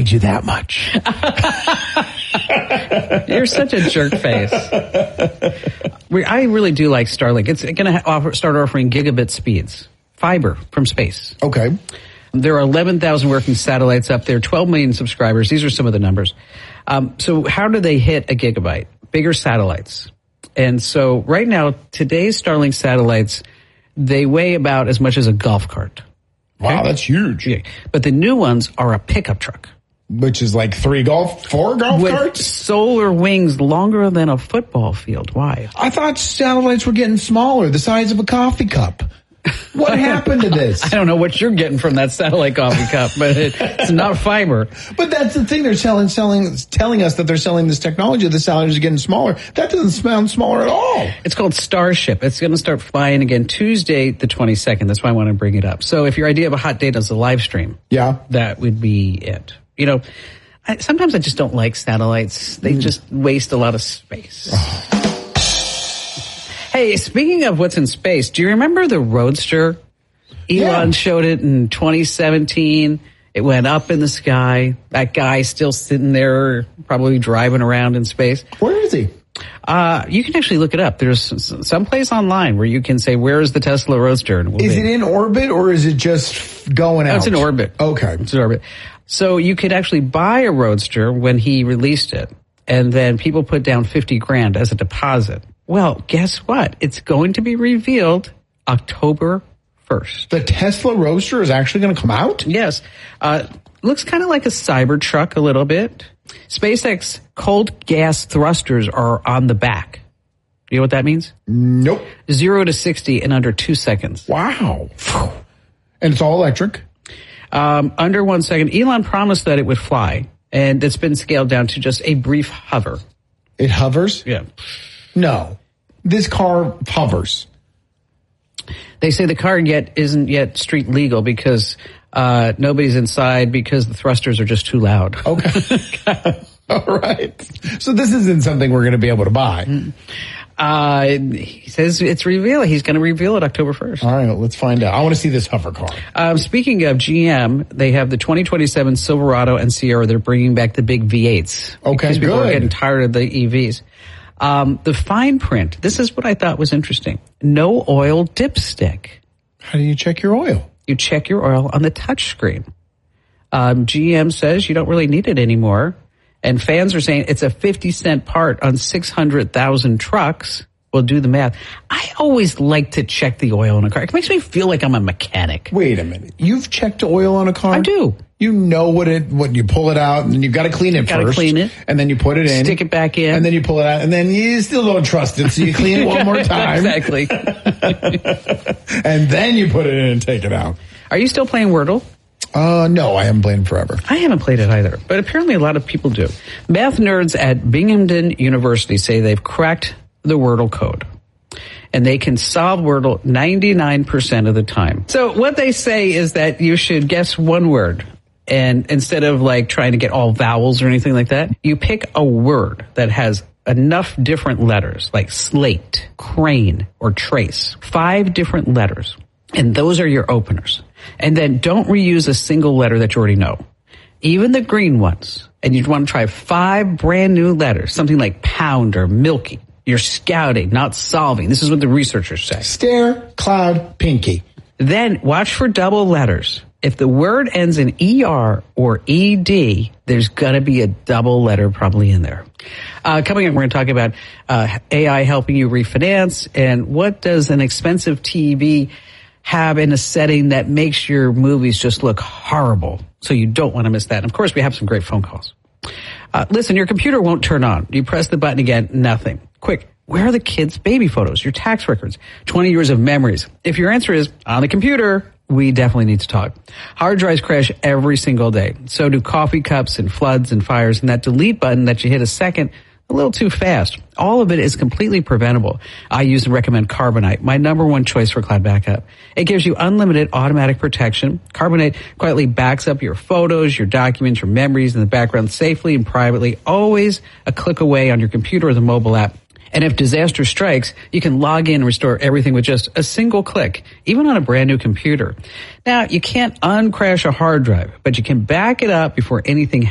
paid you that much. You're such a jerk face. I really do like Starlink. It's going to start offering gigabit speeds, fiber from space. Okay. There are 11,000 working satellites up there, 12 million subscribers. These are some of the numbers. So how do they hit a gigabyte? Bigger satellites. And so right now, today's Starlink satellites, they weigh about as much as a golf cart. Okay? Wow, that's huge. Yeah. But the new ones are a pickup truck. Which is like 4 golf carts? Solar wings longer than a football field. Why? I thought satellites were getting smaller, the size of a coffee cup. What happened to this? I don't know what you're getting from that satellite coffee cup, but it's not fiber. But that's the thing. They're telling us that they're selling this technology. The satellites are getting smaller. That doesn't sound smaller at all. It's called Starship. It's going to start flying again Tuesday, the 22nd. That's why I want to bring it up. So if your idea of a hot date is a live stream, that would be it. You know, sometimes I just don't like satellites. They just waste a lot of space. Hey, speaking of what's in space, do you remember the Roadster? Elon showed it in 2017. It went up in the sky. That guy's still sitting there, probably driving around in space. Where is he? You can actually look it up. There's some place online where you can say, where is the Tesla Roadster? And is it in orbit or is it just going out? It's in orbit. Okay. It's in orbit. So you could actually buy a Roadster when he released it, and then people put down $50,000 as a deposit. Well, guess what? It's going to be revealed October 1st. The Tesla Roadster is actually going to come out? Yes. Looks kind of like a Cybertruck a little bit. SpaceX cold gas thrusters are on the back. You know what that means? Nope. 0 to 60 in under 2 seconds. Wow. And it's all electric? Under 1 second. Elon promised that it would fly, and it's been scaled down to just a brief hover. It hovers? Yeah. No. This car hovers. They say the car isn't yet street legal because nobody's inside because the thrusters are just too loud. Okay. All right. So this isn't something we're going to be able to buy. He says it's revealed. He's going to reveal it October 1st. All right, let's find out. I want to see this hover car. Speaking of GM, they have the 2027 Silverado and Sierra. They're bringing back the big V8s. Okay, because people good. are getting tired of the EVs. The fine print. This is what I thought was interesting. No oil dipstick. How do you check your oil? You check your oil on the touch screen. GM says you don't really need it anymore. And fans are saying it's a 50-cent part on 600,000 trucks. Well, do the math. I always like to check the oil in a car. It makes me feel like I'm a mechanic. Wait a minute. You've checked oil on a car? I do. You know what you pull it out, and you've got to clean it first. Got to clean it. And then you put it in. Stick it back in. And then you pull it out, and then you still don't trust it, so you clean it one more time. Exactly. And then you put it in and take it out. Are you still playing Wordle? No, I haven't played it forever. I haven't played it either, but apparently a lot of people do. Math nerds at Binghamton University say they've cracked the Wordle code. And they can solve Wordle 99% of the time. So what they say is that you should guess one word. And instead of like trying to get all vowels or anything like that, you pick a word that has enough different letters, like slate, crane, or trace. 5 different letters. And those are your openers. And then don't reuse a single letter that you already know. Even the green ones. And you'd want to try 5 brand new letters, something like pound or milky. You're scouting, not solving. This is what the researchers say. Stare, cloud, pinky. Then watch for double letters. If the word ends in ER or ED, there's going to be a double letter probably in there. Coming up, we're going to talk about AI helping you refinance, and what does an expensive TV have in a setting that makes your movies just look horrible. So you don't want to miss that. And of course, we have some great phone calls. Listen, your computer won't turn on. You press the button again, nothing. Quick, where are the kids' baby photos, your tax records, 20 years of memories? If your answer is on the computer, we definitely need to talk. Hard drives crash every single day. So do coffee cups and floods and fires. And that delete button that you hit a second, a little too fast. All of it is completely preventable. I use and recommend Carbonite, my number one choice for cloud backup. It gives you unlimited automatic protection. Carbonite quietly backs up your photos, your documents, your memories in the background safely and privately, always a click away on your computer or the mobile app. And if disaster strikes, you can log in and restore everything with just a single click, even on a brand new computer. Now, you can't uncrash a hard drive, but you can back it up before anything